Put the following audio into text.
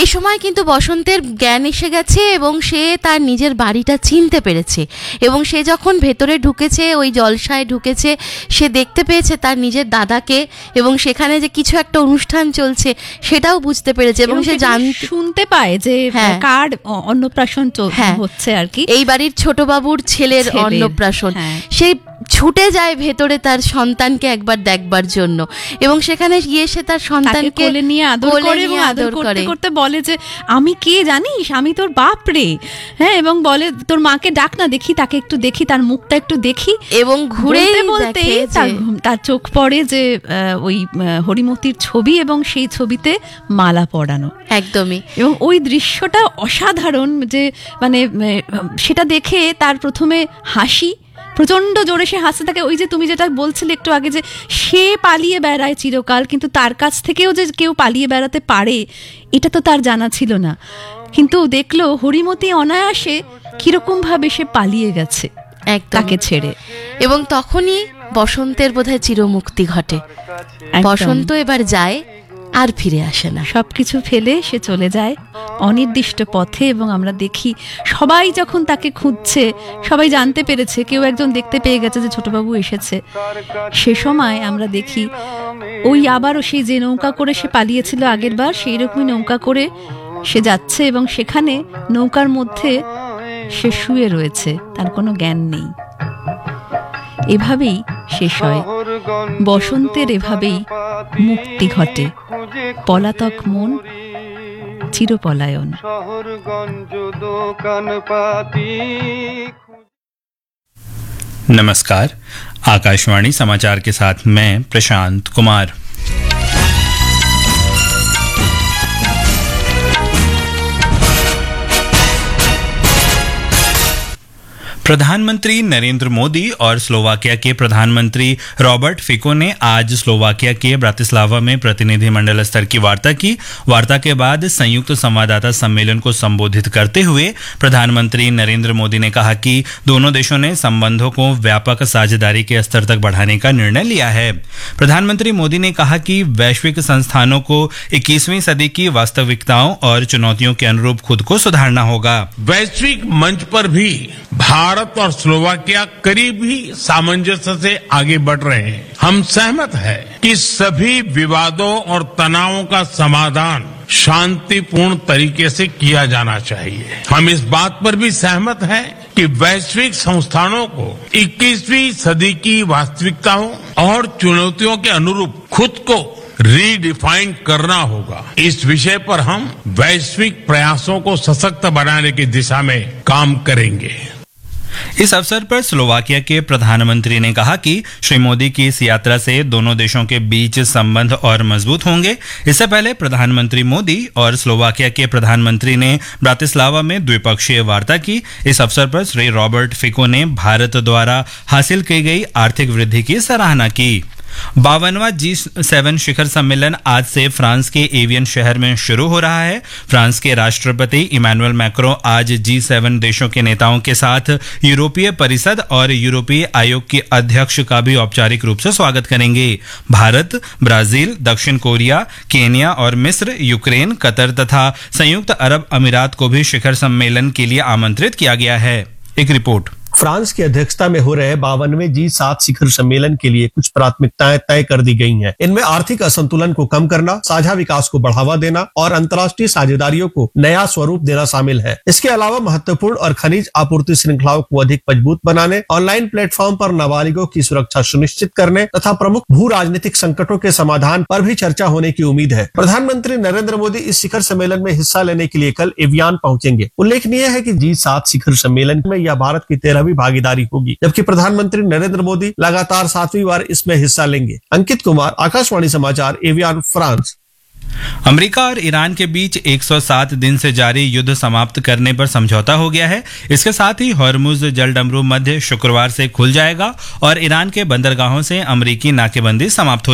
সময় কিন্তু বসন্তের জ্ঞান এসে গেছে এবং সে তার নিজের বাড়িটা চিনতে পেরেছে এবং সে যখন ভেতরে ঢুকেছে, ওই জলসায় ঢুকেছে, সে দেখতে পেয়েছে তার নিজের দাদাকে এবং সেখানে যে কিছু একটা অনুষ্ঠান চলছে সেটাও বুঝতে পেরেছে এবং সে শুনতে পায় যে কার অন্নপ্রাশন হচ্ছে আর কি, এই বাড়ির ছোট বাবুর ছেলের অন্নপ্রাশন। সেই ছুটে যায় ভেতরে তার সন্তানকে একবার দেখবার জন্য এবং সেখানে গিয়ে সে তার সন্তানকে কোলে নিয়ে আদর করে এবং আদর করতে করতে বলে যে আমি কে জানিস, আমি তোর বাপ রে। হ্যাঁ, এবং বলে তোর মাকে ডাক না, দেখি তাকে একটু দেখি, তার মুখটা একটু দেখি। এবং ঘুরে বলতে তার চোখ পড়ে যে ওই হরিমতির ছবি এবং সেই ছবিতে মালা পরানো। একদমই। এবং ওই দৃশ্যটা অসাধারণ, যে মানে সেটা দেখে তার প্রথমে হাসি, প্রচন্ড জোরে সে হাসতে থাকে। ওই যে তুমি যেটা বলছিলে একটু আগে, যে সে পালিয়ে বেড়ায় চিরকাল, কিন্তু তার কাছ থেকেও যে কেউ পালিয়ে বেড়াতে পারে এটা তো তার জানা ছিল না। কিন্তু দেখলো হরিমতি অনায়াসে কিরকম ভাবে সে পালিয়ে গেছে তাকে ছেড়ে, এবং তখনই বসন্তের বোধহয় চিরমুক্তি ঘটে। বসন্ত এবার যায়, আর ফিরে আসে না, সবকিছু ফেলে সে চলে যায় অনির্দিষ্ট পথে। এবং আমরা দেখি সবাই যখন তাকে খুঁজছে, সবাই জানতে পেরেছে, কেউ একজন দেখতে পেয়ে গেছে যে ছোটবাবু এসেছে। সে সময় আমরা দেখি ওই আবারও সেই যে নৌকা করে সে পালিয়েছিল আগের বার, সেই রকমই নৌকা করে সে যাচ্ছে এবং সেখানে নৌকার মধ্যে সে শুয়ে রয়েছে, তার কোনো জ্ঞান নেই। এভাবেই শেষ হয় বসন্তের, এভাবেই মুক্তি ঘটে। পলাতক মন চিরপলায়ন। नमस्कार, आकाशवाणी समाचार के साथ मैं प्रशांत कुमार। प्रधानमंत्री नरेंद्र मोदी और स्लोवाकिया के प्रधानमंत्री रॉबर्ट फिको ने आज स्लोवाकिया के ब्रातिस्लावा में प्रतिनिधिमंडल स्तर की वार्ता की। वार्ता के बाद संयुक्त संवाददाता सम्मेलन को संबोधित करते हुए प्रधानमंत्री नरेंद्र मोदी ने कहा कि दोनों देशों ने संबंधों को व्यापक साझेदारी के स्तर तक बढ़ाने का निर्णय लिया है। प्रधानमंत्री मोदी ने कहा कि वैश्विक संस्थानों को 21वीं सदी की वास्तविकताओं और चुनौतियों के अनुरूप खुद को सुधारना होगा। वैश्विक मंच पर भी भारत और स्लोवाकिया करीब ही सामंजस्य से आगे बढ़ रहे हैं। हम सहमत हैं कि सभी विवादों और तनावों का समाधान शांतिपूर्ण तरीके से किया जाना चाहिए। हम इस बात पर भी सहमत हैं कि वैश्विक संस्थानों को 21वीं सदी की वास्तविकताओं और चुनौतियों के अनुरूप खुद को रीडिफाइन करना होगा। इस विषय पर हम वैश्विक प्रयासों को सशक्त बनाने की दिशा में काम करेंगे। इस अवसर पर स्लोवाकिया के प्रधानमंत्री ने कहा कि श्री मोदी की इस यात्रा से दोनों देशों के बीच संबंध और मजबूत होंगे। इससे पहले प्रधानमंत्री मोदी और स्लोवाकिया के प्रधानमंत्री ने ब्रातिस्लावा में द्विपक्षीय वार्ता की। इस अवसर पर श्री रॉबर्ट फिको ने भारत द्वारा हासिल की गई आर्थिक वृद्धि की सराहना की। 52वां G7 शिखर सम्मेलन आज से फ्रांस के एवियन शहर में शुरू हो रहा है। फ्रांस के राष्ट्रपति इमैनुअल मैक्रों आज G7 देशों के नेताओं के साथ यूरोपीय परिषद और यूरोपीय आयोग की अध्यक्ष का भी औपचारिक रूप से स्वागत करेंगे। भारत, ब्राजील, दक्षिण कोरिया, केन्या और मिस्र, यूक्रेन, कतर तथा संयुक्त अरब अमीरात को भी शिखर सम्मेलन के लिए आमंत्रित किया गया है। एक रिपोर्ट। फ्रांस की अध्यक्षता में हो रहे 52वें G7 शिखर सम्मेलन के लिए कुछ प्राथमिकताएं तय कर दी गई हैं। इनमें आर्थिक असंतुलन को कम करना, साझा विकास को बढ़ावा देना और अंतर्राष्ट्रीय साझेदारियों को नया स्वरूप देना शामिल है। इसके अलावा महत्वपूर्ण और खनिज आपूर्ति श्रृंखलाओं को अधिक मजबूत बनाने, ऑनलाइन प्लेटफॉर्म पर नाबालिगों की सुरक्षा सुनिश्चित करने तथा प्रमुख भू राजनीतिक संकटों के समाधान पर भी चर्चा होने की उम्मीद है। प्रधानमंत्री नरेंद्र मोदी इस शिखर सम्मेलन में हिस्सा लेने के लिए कल एवियन पहुंचेंगे। उल्लेखनीय है कि G7 शिखर सम्मेलन में यह भारत की 13वीं भागीदारी होगी, जबकि प्रधानमंत्री नरेंद्र मोदी लगातार 7वीं बार इसमें हिस्सा लेंगे। अंकित कुमार, आकाशवाणी समाचार, एवियन, फ्रांस। अमेरिका और ईरान के बीच 107 दिन से जारी युद्ध समाप्त करने पर समझौता हो गया है। इसके साथ ही हॉर्मुज जलडमरू मध्य शुक्रवार से खुल जाएगा और ईरान के बंदरगाहों से अमेरिकी नाकेबंदी समाप्त हो